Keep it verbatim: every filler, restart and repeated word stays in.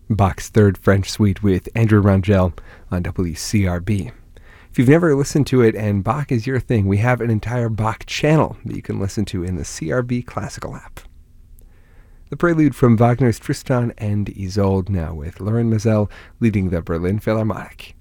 Bach's Third French Suite with Andrew Rangel on W C R B. If you've never listened to it and Bach is your thing, we have an entire Bach channel that you can listen to in the C R B Classical app. The prelude from Wagner's Tristan and Isolde now with Lorin Maazel leading the Berlin Philharmonic.